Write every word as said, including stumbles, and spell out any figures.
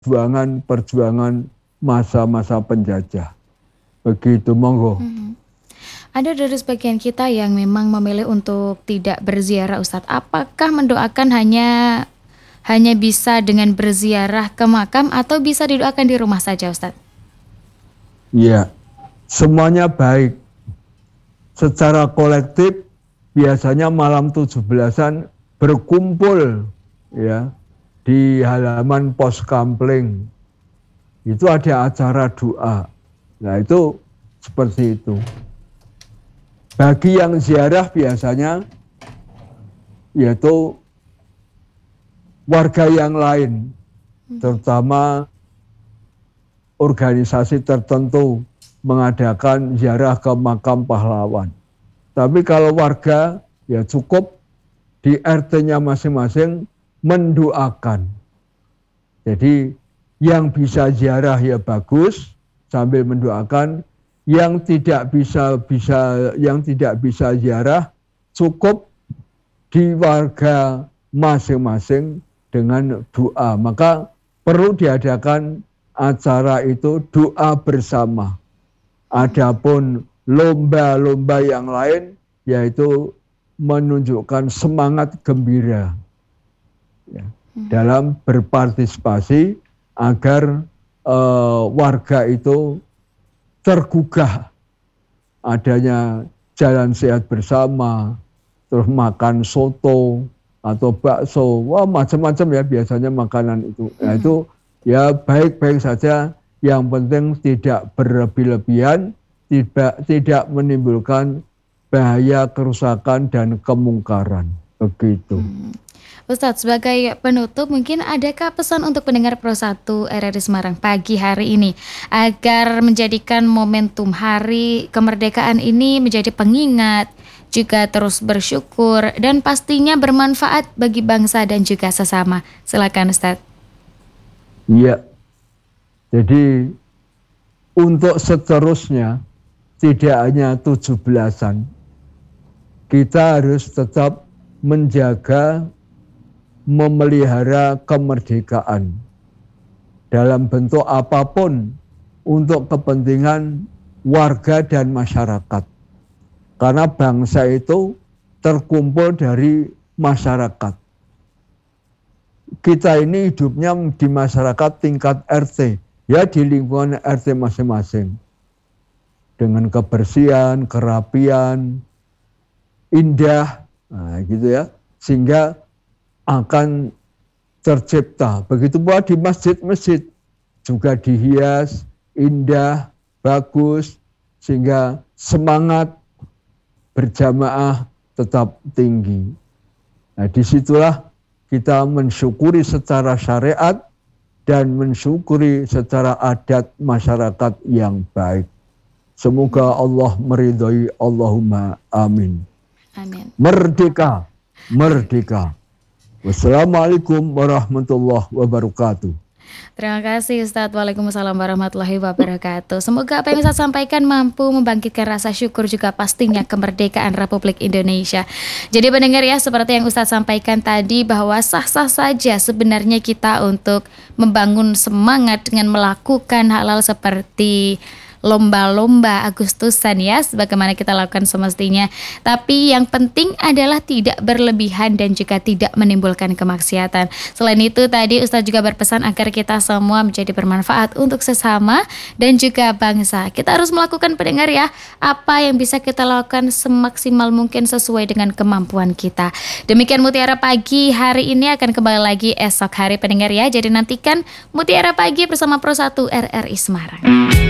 perjuangan-perjuangan masa-masa penjajah. Begitu, monggo. Hmm. Ada dari sebagian kita yang memang memilih untuk tidak berziarah, Ustadz. Apakah mendoakan hanya hanya bisa dengan berziarah ke makam atau bisa didoakan di rumah saja, Ustadz? Iya, semuanya baik. Secara kolektif biasanya malam tujuh belasan berkumpul ya di halaman pos kampling. Itu ada acara doa. Nah, itu seperti itu. Bagi yang ziarah biasanya yaitu warga yang lain, terutama organisasi tertentu mengadakan ziarah ke makam pahlawan. Tapi kalau warga ya cukup di R T-nya masing-masing mendoakan. Jadi yang bisa ziarah ya bagus sambil mendoakan. Yang tidak bisa bisa yang tidak bisa ziarah cukup di warga masing-masing dengan doa. Maka perlu diadakan acara itu doa bersama. Adapun lomba-lomba yang lain yaitu menunjukkan semangat gembira ya, dalam berpartisipasi agar uh, warga itu tergugah adanya jalan sehat bersama, terus makan soto atau bakso, wah macam-macam ya biasanya makanan itu. Nah itu ya baik-baik saja, yang penting tidak berlebih-lebihan, tidak tidak menimbulkan bahaya kerusakan dan kemungkaran. Begitu. Hmm. Ustadz, sebagai penutup mungkin adakah pesan untuk pendengar Pro satu R R I Semarang pagi hari ini agar menjadikan momentum hari kemerdekaan ini menjadi pengingat, juga terus bersyukur dan pastinya bermanfaat bagi bangsa dan juga sesama. Silakan Ustadz. Iya. Jadi untuk seterusnya tidak hanya tujuh belasan, kita harus tetap menjaga memelihara kemerdekaan dalam bentuk apapun untuk kepentingan warga dan masyarakat. Karena bangsa itu terkumpul dari masyarakat. Kita ini hidupnya di masyarakat tingkat R T, ya di lingkungan R T masing-masing. Dengan kebersihan, kerapian, indah, nah gitu ya. Sehingga akan tercipta. Begitu pula di masjid-masjid juga dihias, indah, bagus, sehingga semangat berjamaah tetap tinggi. Nah, disitulah kita mensyukuri secara syariat dan mensyukuri secara adat masyarakat yang baik. Semoga Allah meridhai, Allahumma amin. Amin. Merdeka, merdeka. Wassalamualaikum warahmatullahi wabarakatuh. Terima kasih Ustadz. Waalaikumsalam warahmatullahi wabarakatuh. Semoga apa yang Ustadz sampaikan mampu membangkitkan rasa syukur juga pastinya kemerdekaan Republik Indonesia. Jadi pendengar ya, seperti yang Ustadz sampaikan tadi bahwa sah-sah saja sebenarnya kita untuk membangun semangat dengan melakukan hal-hal seperti lomba-lomba Agustusan ya, sebagaimana kita lakukan semestinya. Tapi yang penting adalah tidak berlebihan dan juga tidak menimbulkan kemaksiatan. Selain itu tadi Ustadz juga berpesan agar kita semua menjadi bermanfaat untuk sesama dan juga bangsa. Kita harus melakukan pendengar ya, apa yang bisa kita lakukan semaksimal mungkin sesuai dengan kemampuan kita. Demikian Mutiara Pagi hari ini, akan kembali lagi esok hari pendengar ya. Jadi nantikan Mutiara Pagi bersama Pro satu R R I Semarang.